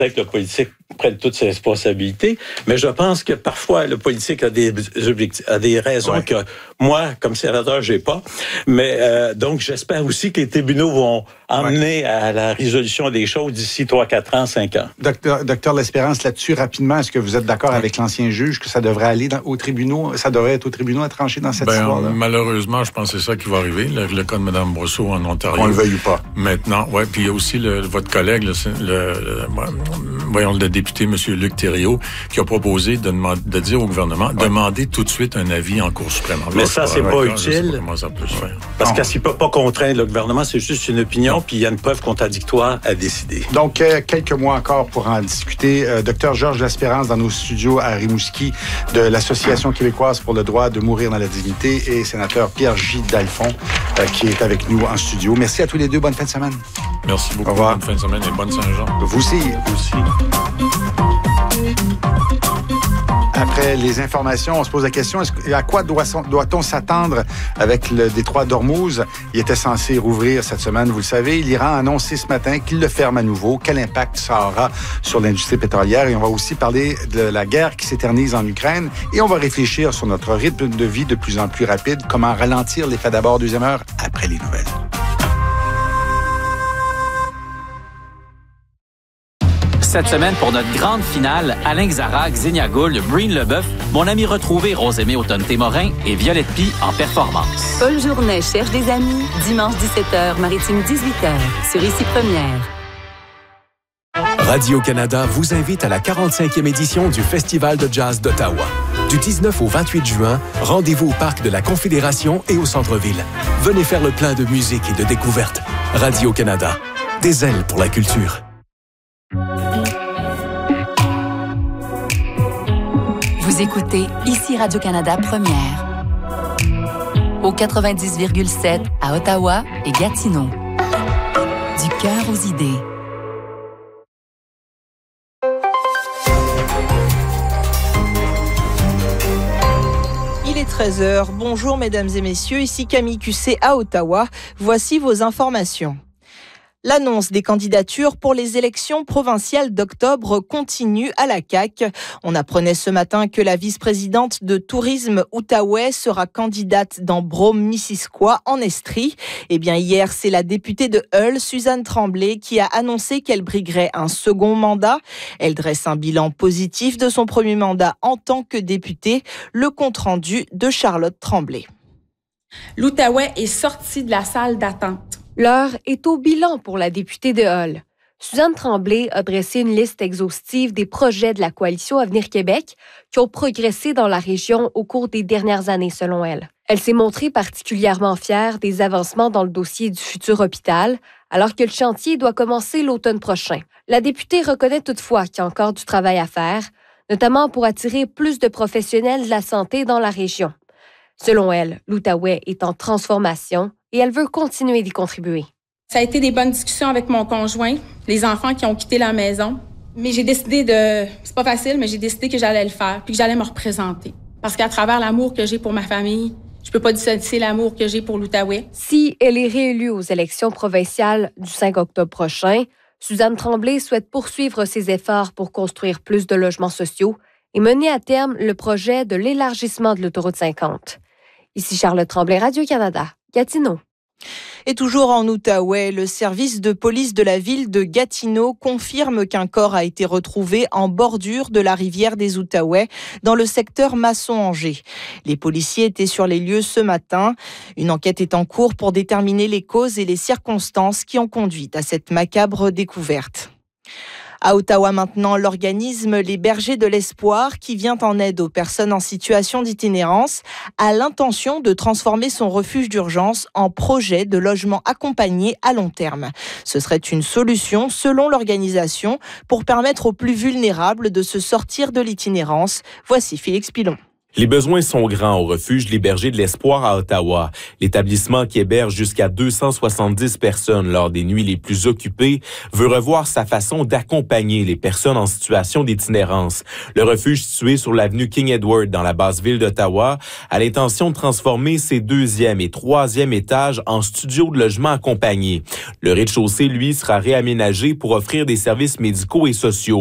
que le politique prenne toutes ses responsabilités, mais je pense que parfois le politique a des raisons que moi, comme sénateur, j'ai pas. Mais donc, j'espère aussi que les tribunaux vont emmener à la résolution des choses d'ici 3, 4 ans, 5 ans. Docteur L'Espérance, là-dessus, rapidement, est-ce que vous êtes d'accord avec l'ancien juge que ça devrait aller aux tribunaux, ça devrait être aux tribunaux à trancher dans cette histoire-là? Malheureusement, je pense que c'est ça qui va arriver, le cas de Mme Brosseau en Ontario. On le veuille ou pas. Maintenant, puis il y a aussi votre collègue, le député, M. Luc Thériault, qui a proposé de dire au gouvernement, demander tout de suite un avis en Cour suprême. Mais ça, c'est pas utile. Comment ça peut se faire? Parce qu'il ne peut pas contraindre le gouvernement, c'est juste une opinion, puis il y a une preuve contradictoire à décider. Donc, quelques mois encore pour en discuter. Docteur Georges L'Espérance dans nos studios à Rimouski de l'Association québécoise pour le droit de mourir dans la dignité et sénateur Pierre-J. Dalphond qui est avec nous en studio. Merci à tous les deux. Bonne fin de semaine. Merci beaucoup. Au revoir. Bonne fin de semaine et bonne Saint-Jean. Vous aussi. Après les informations, on se pose la question, à quoi doit-on s'attendre avec le détroit d'Ormuz? Il était censé rouvrir cette semaine, vous le savez. L'Iran a annoncé ce matin qu'il le ferme à nouveau. Quel impact ça aura sur l'industrie pétrolière? Et on va aussi parler de la guerre qui s'éternise en Ukraine. Et on va réfléchir sur notre rythme de vie de plus en plus rapide. Comment ralentir l'effet d'abord, deuxième heure, après les nouvelles. Cette semaine, pour notre grande finale, Alain Xarac, Xenia Gould, Breen Leboeuf, mon ami retrouvé Rosemée Automne-Témorin et Violette Pie en performance. Paul Journet cherche des amis. Dimanche 17h, Maritime 18h, sur Ici Première. Radio-Canada vous invite à la 45e édition du Festival de jazz d'Ottawa. Du 19 au 28 juin, rendez-vous au Parc de la Confédération et au centre-ville. Venez faire le plein de musique et de découvertes. Radio-Canada, des ailes pour la culture. Vous écoutez Ici Radio-Canada Première. Au 90,7 à Ottawa et Gatineau. Du cœur aux idées. Il est 13h. Bonjour mesdames et messieurs, ici Camille Cussé à Ottawa. Voici vos informations. L'annonce des candidatures pour les élections provinciales d'octobre continue à la CAQ. On apprenait ce matin que la vice-présidente de Tourisme Outaouais sera candidate dans Brome-Missisquoi en Estrie. Eh bien, hier, c'est la députée de Hull, Suzanne Tremblay, qui a annoncé qu'elle briguerait un second mandat. Elle dresse un bilan positif de son premier mandat en tant que députée. Le compte-rendu de Charlotte Tremblay. L'Outaouais est sorti de la salle d'attente. L'heure est au bilan pour la députée de Hull. Suzanne Tremblay a dressé une liste exhaustive des projets de la Coalition Avenir Québec qui ont progressé dans la région au cours des dernières années, selon elle. Elle s'est montrée particulièrement fière des avancements dans le dossier du futur hôpital, alors que le chantier doit commencer l'automne prochain. La députée reconnaît toutefois qu'il y a encore du travail à faire, notamment pour attirer plus de professionnels de la santé dans la région. Selon elle, l'Outaouais est en transformation et elle veut continuer d'y contribuer. Ça a été des bonnes discussions avec mon conjoint, les enfants qui ont quitté la maison. Mais j'ai décidé c'est pas facile, mais j'ai décidé que j'allais le faire puis que j'allais me représenter. Parce qu'à travers l'amour que j'ai pour ma famille, je peux pas dissocier l'amour que j'ai pour l'Outaouais. Si elle est réélue aux élections provinciales du 5 octobre prochain, Suzanne Tremblay souhaite poursuivre ses efforts pour construire plus de logements sociaux et mener à terme le projet de l'élargissement de l'autoroute 50. Ici Charlotte Tremblay, Radio-Canada, Gatineau. Et toujours en Outaouais, le service de police de la ville de Gatineau confirme qu'un corps a été retrouvé en bordure de la rivière des Outaouais, dans le secteur Masson-Angers. Les policiers étaient sur les lieux ce matin. Une enquête est en cours pour déterminer les causes et les circonstances qui ont conduit à cette macabre découverte. À Ottawa maintenant, l'organisme Les Bergers de l'Espoir, qui vient en aide aux personnes en situation d'itinérance, a l'intention de transformer son refuge d'urgence en projet de logement accompagné à long terme. Ce serait une solution, selon l'organisation, pour permettre aux plus vulnérables de se sortir de l'itinérance. Voici Félix Pilon. Les besoins sont grands au refuge L'Héberger de l'Espoir à Ottawa. L'établissement qui héberge jusqu'à 270 personnes lors des nuits les plus occupées veut revoir sa façon d'accompagner les personnes en situation d'itinérance. Le refuge situé sur l'avenue King Edward dans la basse ville d'Ottawa a l'intention de transformer ses 2e et 3e étages en studio de logement accompagné. Le rez-de-chaussée, lui, sera réaménagé pour offrir des services médicaux et sociaux.